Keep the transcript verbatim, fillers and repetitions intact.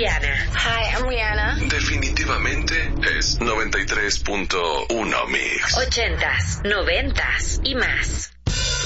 Rihanna. Hi, I'm Rihanna. Definitivamente es noventa y tres punto uno Mix. Ochentas, noventas y más.